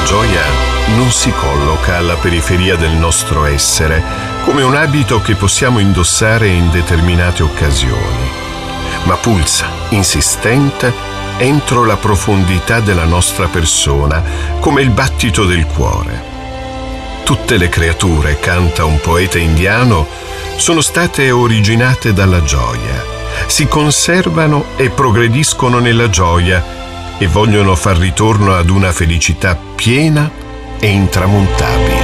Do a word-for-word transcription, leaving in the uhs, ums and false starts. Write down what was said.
gioia non si colloca alla periferia del nostro essere, come un abito che possiamo indossare in determinate occasioni, ma pulsa, insistente, entro la profondità della nostra persona, come il battito del cuore. Tutte le creature, canta un poeta indiano, sono state originate dalla gioia, si conservano e progrediscono nella gioia e vogliono far ritorno ad una felicità piena e intramontabile.